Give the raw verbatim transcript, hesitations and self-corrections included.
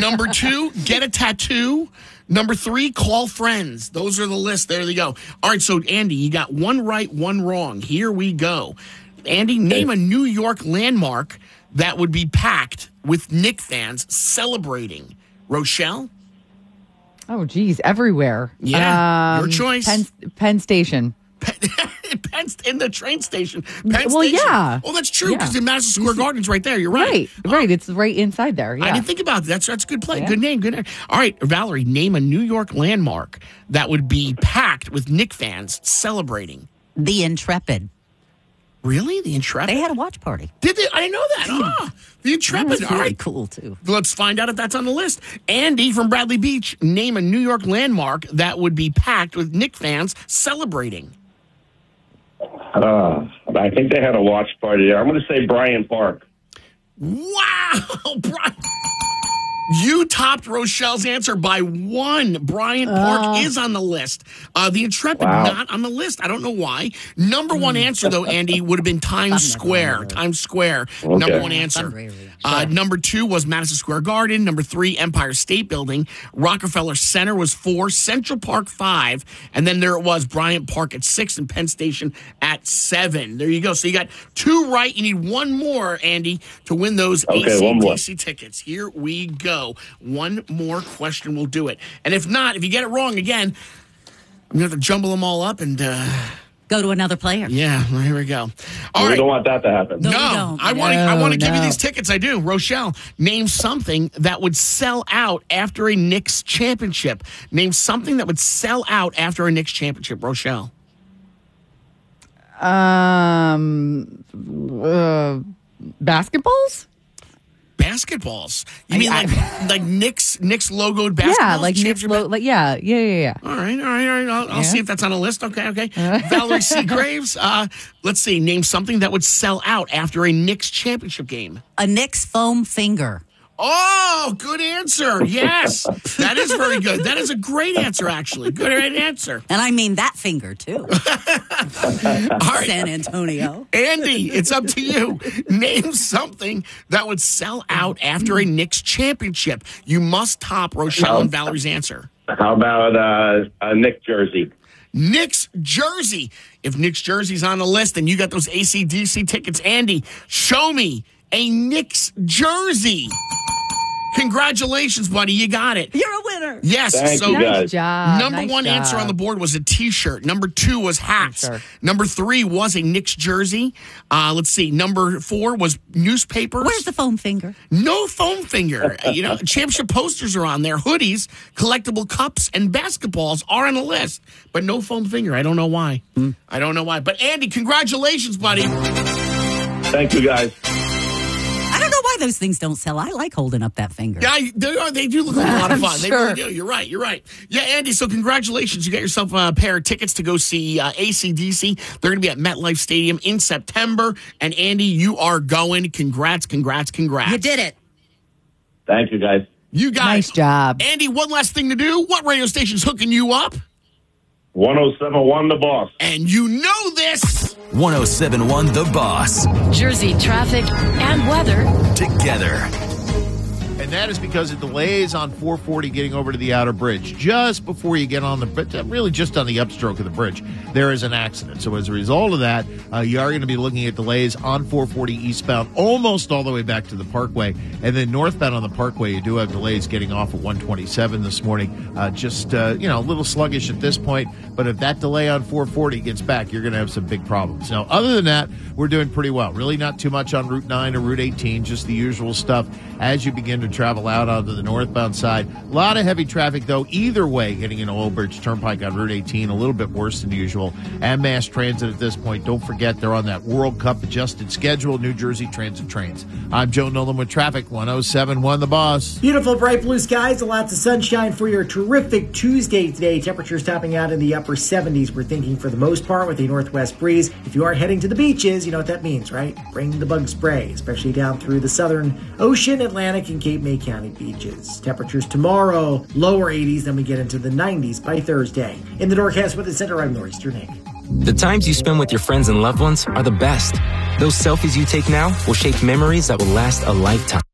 Number two, get a tattoo. Number three, call friends. Those are the lists. There they go. All right, so Andy, you got one right, one wrong. Here we go. Andy, name a New York landmark that would be packed with Knicks fans celebrating. Rochelle? Oh, geez, everywhere. Yeah, um, your choice. Penn, Penn Station. Penn, Penn, in the train station. Penn well, Station. yeah. Oh, that's true, because yeah. in Madison Square Garden's right there. You're right. Right, oh. right. It's right inside there. Yeah. I didn't think about that. That's, that's a good play. Yeah. Good name, good name. All right, Valerie, name a New York landmark that would be packed with Knicks fans celebrating. The Intrepid. Really? The Intrepid? They had a watch party. Did they? I didn't know that. Oh, the Intrepid. That was All really right. cool, too. Let's find out if that's on the list. Andy from Bradley Beach, name a New York landmark that would be packed with Knicks fans celebrating. Uh, I think they had a watch party there. I'm going to say Bryant Park. Wow, Brian. You topped Rochelle's answer by one. Bryant Park Uh, is on the list. Uh, the Intrepid, Wow. not on the list. I don't know why. Number one answer, though, Andy, would have been Times Square. Times Square, Okay. number one answer. Fundraiser. Uh, number two was Madison Square Garden. Number three, Empire State Building. Rockefeller Center was four. Central Park, five. And then there it was, Bryant Park at six and Penn Station at seven. There you go. So you got two right. You need one more, Andy, to win those Okay, one more. A C D C tickets. Here we go. One more question will do it. And if not, if you get it wrong again, I'm going to have to jumble them all up and, uh, Go to another player. yeah, well, here we go. All we right. don't want that to happen. No, No, we don't. I want to. I No, want to give you no. these tickets. I do. Rochelle, name something that would sell out after a Knicks championship. Name something that would sell out after a Knicks championship. Rochelle. Um, uh, basketballs? Basketballs. You I- mean I- like like Knicks Knicks logoed basketballs? Yeah, like Knicks. Championship Lo- like yeah, yeah, yeah, yeah. All right, all right, all right. I'll, I'll Yeah. see if that's on a list. Okay, okay. Valerie Seagraves, uh, let's see. Name something that would sell out after a Knicks championship game. A Knicks foam finger. Oh, good answer. Yes. That is very good. That is a great answer, actually. Good right answer. And I mean that finger, too. All right. San Antonio. Andy, it's up to you. Name something that would sell out after a Knicks championship. You must top Rochelle and Valerie's answer. How about uh, a Knicks jersey? Knicks jersey. If Knicks jersey's on the list and you got those A C D C tickets, Andy, show me a Knicks jersey. Congratulations, buddy. You got it. You're a winner. Yes. Thank so you, guys. Nice job. Number nice one job. answer on the board was a T-shirt. Number two was hats. Sure. Number three was a Knicks jersey. Uh, let's see. Number four was newspapers. Where's the foam finger? No foam finger. You know, championship posters are on there. Hoodies, collectible cups, and basketballs are on the list, but no foam finger. I don't know why. Hmm. I don't know why. But Andy, congratulations, buddy. Thank you, guys. I don't know why those things don't sell. I like holding up that finger. Yeah, they are. They do look like a lot of I'm fun. They sure. really do. You're right. You're right. Yeah, Andy. So congratulations. You got yourself a pair of tickets to go see uh, A C D C. They're going to be at MetLife Stadium in September. And Andy, you are going. Congrats. Congrats. Congrats. You did it. Thank you, guys. You got Nice it. job. Andy, one last thing to do. What radio station's hooking you up? one oh seven point one The Boss. And you know this. one oh seven point one The Boss. Jersey traffic and weather. Together. And that is because of delays on four forty getting over to the outer bridge. Just before you get on the bridge, really just on the upstroke of the bridge, there is an accident. So as a result of that, uh, you are going to be looking at delays on four forty eastbound almost all the way back to the Parkway. And then northbound on the Parkway, you do have delays getting off at one twenty-seven this morning. Uh, just, uh, you know, a little sluggish at this point. But if that delay on four forty gets back, you're going to have some big problems. Now, other than that, we're doing pretty well. Really not too much on Route nine or Route eighteen, just the usual stuff as you begin to travel out onto the northbound side. A lot of heavy traffic, though, either way, getting into Old Bridge Turnpike on Route eighteen, a little bit worse than usual. And mass transit at this point. Don't forget, they're on that World Cup adjusted schedule, New Jersey Transit trains. I'm Joe Nolan with traffic, one oh seven point one The Boss. Beautiful bright blue skies, lots of sunshine for your terrific Tuesday today. Temperatures topping out in the upper seventies, we're thinking, for the most part, with a northwest breeze. If you are heading to the beaches, you know what that means, right? Bring the bug spray, especially down through the southern ocean, Atlantic, and Cape May County beaches. Temperatures tomorrow, lower eighties, then we get into the nineties by Thursday. In the Norcast Weather Center, I'm Nor'easter Nick. The times you spend with your friends and loved ones are the best. Those selfies you take now will shape memories that will last a lifetime.